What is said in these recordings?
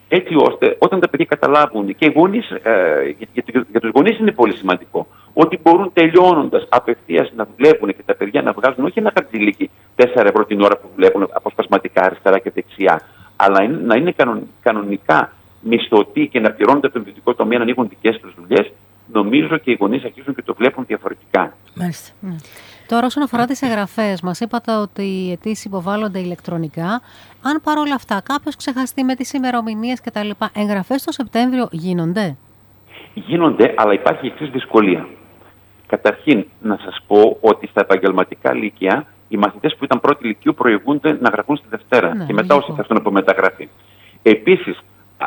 Έτσι ώστε όταν τα παιδιά καταλάβουν, και οι γονείς, για τους γονείς είναι πολύ σημαντικό, ότι μπορούν τελειώνοντας απευθείας να δουλεύουν και τα παιδιά να βγάζουν όχι ένα χαρτζηλίκι 4 ευρώ την ώρα που δουλεύουν αποσπασματικά αριστερά και δεξιά, αλλά να είναι κανονικά μισθωτοί και να πληρώνονται από τον ιδιωτικό τομέα, να ανοίγουν δικές τους δουλειές, νομίζω και οι γονείς αρχίζουν και το βλέπουν διαφορετικά. Μάλιστα. Τώρα, όσον αφορά τις εγγραφές, μας είπατε ότι οι αιτήσεις υποβάλλονται ηλεκτρονικά. Αν παρόλα αυτά κάποιος ξεχαστεί με τις ημερομηνίες κτλ., εγγραφές το Σεπτέμβριο γίνονται? Γίνονται, αλλά υπάρχει εξής δυσκολία. Καταρχήν, να σας πω ότι στα επαγγελματικά λύκεια οι μαθητές που ήταν πρώτη λυκείου προηγούνται να γραφούν στη Δευτέρα και μετά όσοι θα έρθουν από μεταγραφή. Επίσης,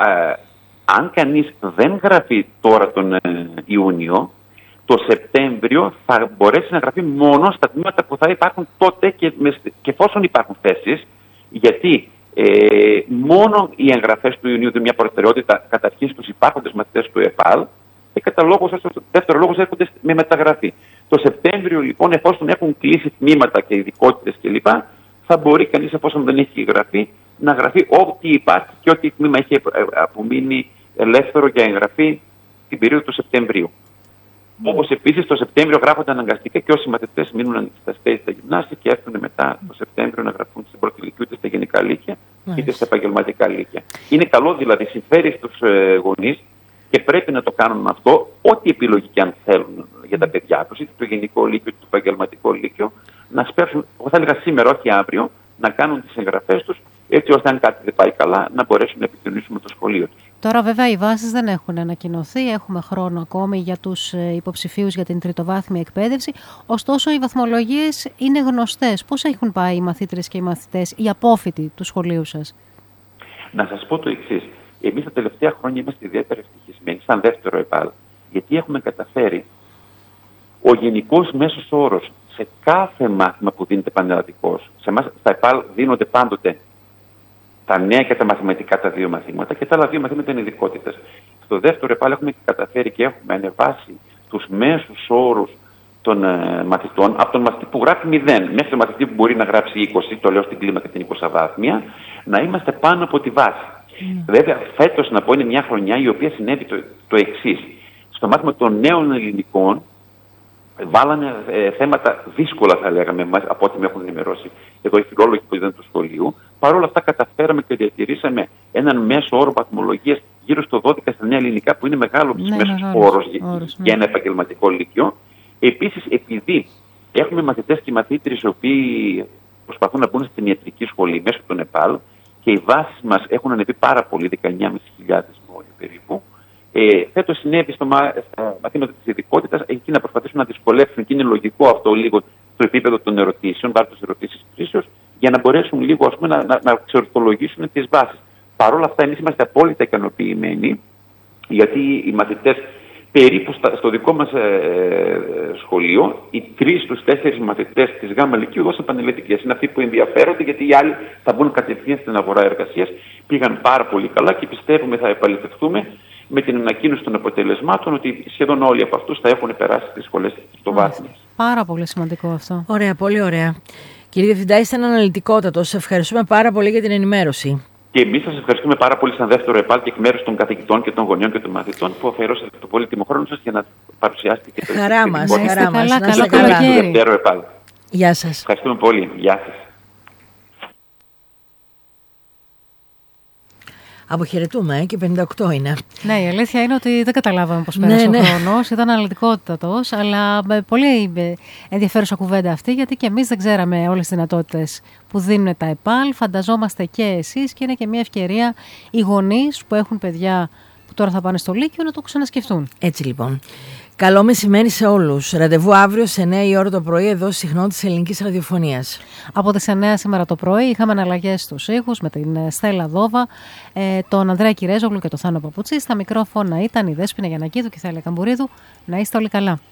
αν κανείς δεν γραφεί τώρα τον Ιούνιο, το Σεπτέμβριο θα μπορέσει να γραφεί μόνο στα τμήματα που θα υπάρχουν τότε και εφόσον υπάρχουν θέσεις, γιατί μόνο οι εγγραφές του Ιουνίου είναι μια προτεραιότητα καταρχήν στους υπάρχοντες μαθητές του ΕΠΑΛ και κατά δεύτερο λόγος έρχονται με μεταγραφή. Το Σεπτέμβριο λοιπόν, εφόσον έχουν κλείσει τμήματα και ειδικότητες κλπ., θα μπορεί κανείς, εφόσον δεν έχει γραφεί, να γραφεί ό,τι υπάρχει και ό,τι τμήμα έχει απομείνει ελεύθερο για εγγραφή την περίοδο του Σεπτεμβρίου. Όπως επίσης το Σεπτέμβριο γράφονται αναγκαστικά και όσοι μαθητές μείνουν στα γυμνάσια και έρθουν μετά το Σεπτέμβριο να γραφούν στην πρώτη λυκείου, είτε στα γενικά λύκεια είτε στα επαγγελματικά λύκεια. Είναι καλό δηλαδή, συμφέρει στους γονείς και πρέπει να το κάνουν αυτό, ό,τι επιλογή και αν θέλουν για τα παιδιά τους, είτε το γενικό λύκειο είτε το επαγγελματικό λύκειο, να σπεύσουν, εγώ θα έλεγα σήμερα, όχι αύριο, να κάνουν τις εγγραφές τους, έτσι ώστε αν κάτι δεν πάει καλά να μπορέσουν να επικοινωνήσουν με το σχολείο τους. Τώρα βέβαια οι βάσεις δεν έχουν ανακοινωθεί, έχουμε χρόνο ακόμη για τους υποψηφίους για την τριτοβάθμια εκπαίδευση, ωστόσο οι βαθμολογίες είναι γνωστές. Πώς έχουν πάει οι μαθήτρες και οι μαθητές, οι απόφοιτοι του σχολείου σας? Να σας πω το εξής. Εμείς τα τελευταία χρόνια είμαστε ιδιαίτερα ευτυχισμένοι, σαν δεύτερο ΕΠΑΛ, γιατί έχουμε καταφέρει ο γενικός μέσος όρος σε κάθε μάθημα που δίνεται πανελλαδικός. Σε εμάς στα ΕΠΑΛ δίνονται πάντοτε τα νέα και τα μαθηματικά τα δύο μαθήματα και τα άλλα δύο μαθήματα είναι ειδικότητες. Στο δεύτερο ΕΠΑΛ έχουμε καταφέρει και έχουμε ανεβάσει τους μέσους όρους των μαθητών, από τον μαθητή που γράφει 0 μέχρι τον μαθητή που μπορεί να γράψει 20, το λέω στην κλίμακα την 20 βάθμια, να είμαστε πάνω από τη βάση. Βέβαια, φέτος να πω είναι μια χρονιά η οποία συνέβη το εξής. Στο μάθημα των νέων ελληνικών βάλανε θέματα δύσκολα, θα λέγαμε, από ό,τι με έχουν ενημερώσει εδώ οι φιλόλογοι που ήταν του σχολείου. Παρ' όλα αυτά, καταφέραμε και διατηρήσαμε έναν μέσο όρο βαθμολογίας γύρω στο 12 στα νέα ελληνικά, που είναι μεγάλο μέσος όρος για ένα επαγγελματικό λύκειο. Επίσης, επειδή έχουμε μαθητές και μαθήτρες οι οποίοι προσπαθούν να μπουν στην ιατρική σχολή μέσω των ΕΠΑΛ και οι βάσεις μας έχουν ανεβεί πάρα πολύ, 19.500 μόλις περίπου. Φέτος συνέβη στα μαθήματα της ειδικότητας εκεί να προσπαθήσουν να δυσκολεύσουν, και είναι λογικό αυτό λίγο στο επίπεδο των ερωτήσεων, βάρος ερωτήσεις κρίσεως, για να μπορέσουν λίγο ας πούμε, να ξορθολογήσουν τις βάσεις. Παρ' όλα αυτά, εμείς είμαστε απόλυτα ικανοποιημένοι, γιατί οι μαθητές περίπου στο δικό μας σχολείο, οι 3 στους 4 μαθητές της ΓΑΜΑ Λυκείου δώσαν πανελλαδικές. Είναι αυτοί που ενδιαφέρονται, γιατί οι άλλοι θα μπουν κατευθείαν στην αγορά εργασίας. Πήγαν πάρα πολύ καλά και πιστεύουμε θα επαληθευτούμε με την ανακοίνωση των αποτελεσμάτων ότι σχεδόν όλοι από αυτούς θα έχουν περάσει τις σχολές τριτοβάθμιας. Πάρα πολύ σημαντικό αυτό. Ωραία, πολύ ωραία. Κύριε Διευθυντά, είστε αναλυτικότατος. Σας ευχαριστούμε πάρα πολύ για την ενημέρωση. Και εμείς σας ευχαριστούμε πάρα πολύ σαν δεύτερο ΕΠΑΛ και εκ μέρους των καθηγητών και των γονιών και των μαθητών που αφιερώσατε το πολύτιμο χρόνο σας για να παρουσιάσετε και το χαρά μας. Καλό καλοκαίρι. Γεια σας. Ευχαριστούμε πολύ. Γεια σας. Αποχαιρετούμε και 58 είναι. Ναι, η αλήθεια είναι ότι δεν καταλάβαμε πώς πέρασε ο χρόνος. Ήταν αναλυτικότατος, αλλά πολύ ενδιαφέρουσα κουβέντα αυτή, γιατί και εμείς δεν ξέραμε όλες τις δυνατότητες που δίνουν τα ΕΠΑΛ. Φανταζόμαστε και εσείς, και είναι και μια ευκαιρία οι γονείς που έχουν παιδιά που τώρα θα πάνε στο Λύκειο να το ξανασκεφτούν. Έτσι λοιπόν. Καλό μεσημέρι σε όλους. Ραντεβού αύριο σε 9 η ώρα το πρωί εδώ στη συχνότητα της Ελληνικής Ραδιοφωνίας. Από τις 9 σήμερα το πρωί είχαμε αναλλαγές στους ήχους με την Στέλλα Δόβα, τον Ανδρέα Κυρέζογλου και τον Θάνο Παπουτσί. Στα μικρόφωνα ήταν η Δέσποινα Γιαννακίδου και η Θάλια Καμπουρίδου. Να είστε όλοι καλά.